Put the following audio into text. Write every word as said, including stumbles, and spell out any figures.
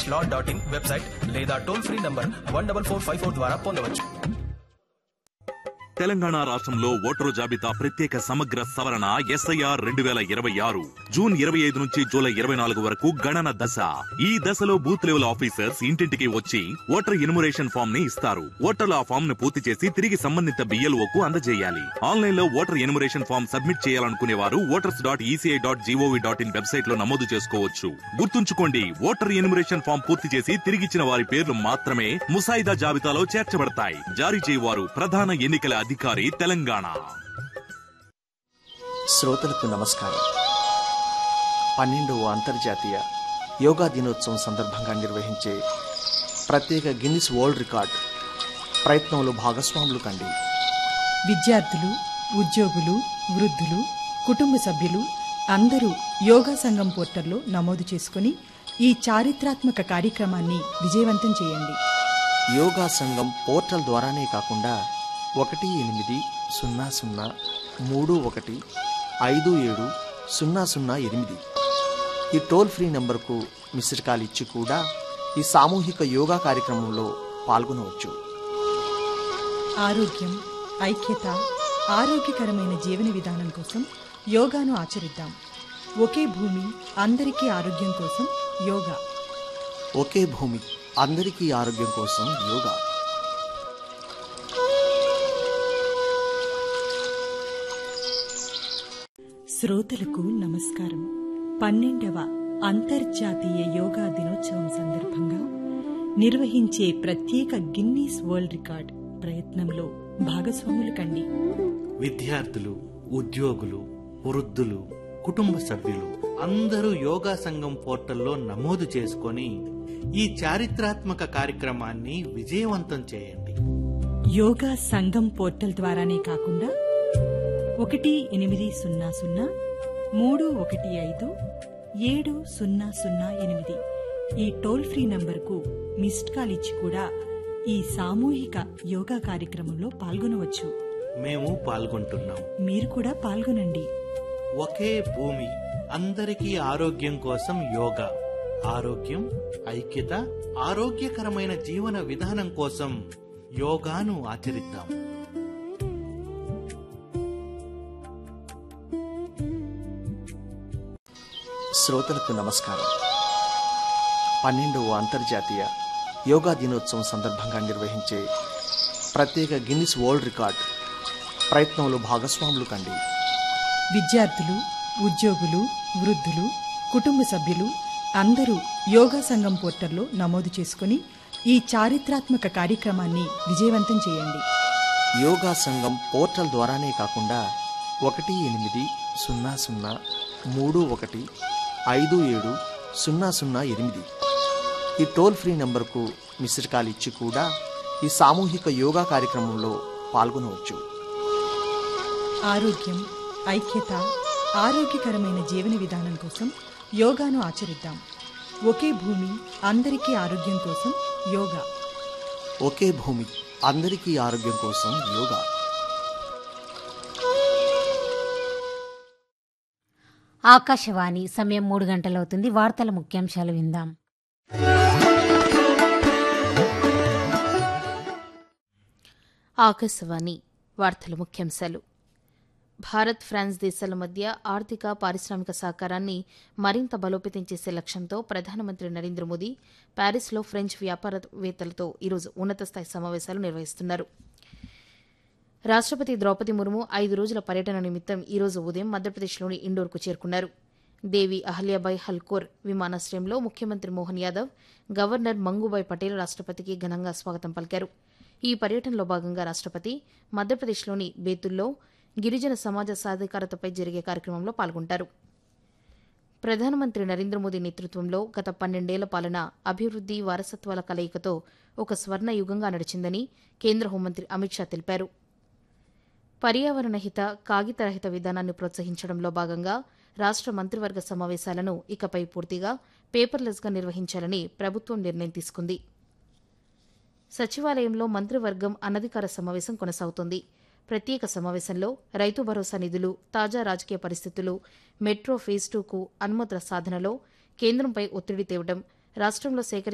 Dash law dot in website లేదా toll free number one double four five four ద్వారా పొందవచ్చు. తెలంగాణ రాష్ట్రంలో voter జాబితా ప్రత్యేక సమగ్ర సవరణ ఎస్ఐఆర్ రెండు వేల ఇరవై ఆరు జూన్ ఇరవై ఐదు నుంచి జూలై ఇరవై నాలుగు వరకు గణన దశ. ఈ దశలో బూత్ లెవెల్ ఆఫీసర్స్ ఇంటింటికి వచ్చి ఓటర్ ఎన్యుమరేషన్ ఫామ్ ని ఇస్తారు. ఓటర్లు ఆ ఫామ్ ను పూర్తి చేసి తిరిగి సంబంధిత బిఎల్ఓకు అందజేయాలి. ఆన్లైన్ లో ఓటర్ ఎన్యుమరేషన్ ఫామ్ సబ్మిట్ చేయాలనుకునే వారు voters dot ECI dot GOV dot in website లో నమోదు చేసుకోవచ్చు. గుర్తుంచుకోండి, ఓటర్ ఎన్యుమరేషన్ ఫామ్ పూర్తి చేసి తిరిగిచ్చిన వారి పేర్లు మాత్రమే ముసాయిదా జాబితాలో చేర్చబడతాయి. జారీ చేయవారు ప్రధాన ఎన్నికల అధికారి తెలంగాణ. శ్రోతలకు నమస్కారం. పన్నెండవ అంతర్జాతీయ యోగా దినోత్సవం సందర్భంగా నిర్వహించే ప్రత్యేక గిన్నిస్ వరల్డ్ రికార్డ్ ప్రయత్నంలో భాగస్వాములు కండి. విద్యార్థులు, ఉద్యోగులు, వృద్ధులు, కుటుంబ సభ్యులు అందరూ యోగా సంఘం పోర్టల్లో నమోదు చేసుకుని ఈ చారిత్రాత్మక కార్యక్రమాన్ని విజయవంతం చేయండి. యోగా సంఘం పోర్టల్ ద్వారానే కాకుండా ఒకటి ఎనిమిది సున్నా సున్నా మూడు ఒకటి ఐదు ఏడు సున్నా సున్నా ఎనిమిది ఈ టోల్ ఫ్రీ నంబర్కు మిస్డ్ కాల్ ఇచ్చి కూడా ఈ సామూహిక యోగా కార్యక్రమంలో పాల్గొనవచ్చు. ఆరోగ్యం, ఐక్యత, ఆరోగ్యకరమైన జీవన విధానం కోసం యోగాను ఆచరిద్దాం. ఒకే భూమి అందరికీ ఆరోగ్యం కోసం యోగా. ఒకే భూమి అందరికీ ఆరోగ్యం కోసం యోగా. శ్రోతలకు నమస్కారం. పన్నెండవ అంతర్జాతీయ యోగా దినోత్సవం సందర్భంగా నిర్వహించే ప్రత్యేక గిన్నీస్ వరల్డ్ రికార్డ్ ప్రయత్నంలో భాగస్వాములు కండి. విద్యార్థులు, ఉద్యోగులు, వృద్ధులు, కుటుంబ సభ్యులు అందరూ యోగా సంఘం పోర్టల్లో నమోదు చేసుకొని ఈ చారిత్రాత్మక కార్యక్రమాన్ని విజయవంతం చేయండి. యోగా సంఘం పోర్టల్ ద్వారానే కాకుండా ఒకటి ఎనిమిది సున్నా సున్నా మూడు ఒకటి ఐదు ఏడు సున్నా సున్నా ఎనిమిది ఈ టోల్ ఫ్రీ నంబర్కు మిస్డ్ కాల్ ఇచ్చి కూడా ఈ సామూహిక యోగా కార్యక్రమంలో పాల్గొనవచ్చు. మేము పాల్గొంటున్నాం, మీరు కూడా పాల్గొనండి. ఒకే భూమి అందరికీ ఆరోగ్యం కోసం యోగా. ఆరోగ్యం, ఐక్యత, ఆరోగ్యకరమైన జీవన విధానం కోసం యోగాను ఆచరిద్దాం. శ్రోతలకు నమస్కారం. పన్నెండవ అంతర్జాతీయ యోగా దినోత్సవం సందర్భంగా నిర్వహించే ప్రత్యేక గిన్నిస్ వరల్డ్ రికార్డ్ ప్రయత్నంలో భాగస్వాములు కండి. విద్యార్థులు, ఉద్యోగులు, వృద్ధులు, కుటుంబ సభ్యులు అందరూ యోగా సంఘం పోర్టల్లో నమోదు చేసుకుని ఈ చారిత్రాత్మక కార్యక్రమాన్ని విజయవంతం చేయండి. యోగా సంఘం పోర్టల్ ద్వారానే కాకుండా ఒకటి ఎనిమిది సున్నా సున్నా మూడు ఒకటి ఐదు ఏడు సున్నా సున్నా ఎనిమిది ఈ టోల్ ఫ్రీ నంబర్కు మిస్డ్ కాల్ ఇచ్చి కూడా ఈ సామూహిక యోగా కార్యక్రమంలో పాల్గొనవచ్చు. ఆరోగ్యం, ఐక్యత, ఆరోగ్యకరమైన జీవన విధానం కోసం యోగాను ఆచరిద్దాం. ఒకే భూమి అందరికీ ఆరోగ్యం కోసం యోగా. ఒకే భూమి అందరికీ ఆరోగ్యం కోసం యోగా. ఆకాశవాణి సమయం మూడు గంటలవుతుంది. వార్తల ముఖ్యాంశాలు విందాం. ఆకాశవాణి వార్తల ముఖ్యాంశాలు. భారత్, ఫ్రాన్స్ దేశాల మధ్య ఆర్థిక, పారిశ్రామిక సహకారాన్ని మరింత బలోపేతం చేసే లక్ష్యంతో ప్రధానమంత్రి నరేంద్ర మోదీ ప్యారిస్లో ఫ్రెంచ్ వ్యాపారవేత్తలతో ఈరోజు ఉన్నత స్థాయి సమావేశాలు నిర్వహిస్తున్నారు. రాష్టపతి ద్రౌపది ముర్ము ఐదు రోజుల పర్యటన నిమిత్తం ఈరోజు ఉదయం మధ్యప్రదేశ్లోని ఇండోర్కు చేరుకున్నారు. దేవి అహల్యాబాయ్ హల్కోర్ విమానాశ్రయంలో ముఖ్యమంత్రి మోహన్ యాదవ్, గవర్నర్ మంగూభాయ్ పటేల్ రాష్టపతికి ఘనంగా స్వాగతం పలికారు. ఈ పర్యటనలో భాగంగా రాష్టపతి మధ్యప్రదేశ్లోని బేతుల్లో గిరిజన సమాజ సాధికారతపై జరిగే కార్యక్రమంలో పాల్గొంటారు. ప్రధానమంత్రి నరేంద్ర మోదీ నేతృత్వంలో గత పన్నెండేళ్ల పాలన అభివృద్ది, వారసత్వాల కలయికతో ఒక స్వర్ణ యుగంగా నడిచిందని కేంద్ర హోంమంత్రి అమిత్ షా తెలిపారు. పర్యావరణ హిత, కాగితరహిత విధానాన్ని ప్రోత్సహించడంలో భాగంగా రాష్ట మంత్రివర్గ సమావేశాలను ఇకపై పూర్తిగా పేపర్లెస్గా నిర్వహించాలని ప్రభుత్వం నిర్ణయం తీసుకుంది. సచివాలయంలో మంత్రివర్గం అనధికార సమావేశం కొనసాగుతోంది. ప్రత్యేక సమావేశంలో రైతు భరోసా నిధులు, తాజా రాజకీయ పరిస్థితులు, మెట్రో ఫేజ్ టూకు అనుమతుల సాధనలో కేంద్రంపై ఒత్తిడి తేవడం, రాష్ట్రంలో సేకరి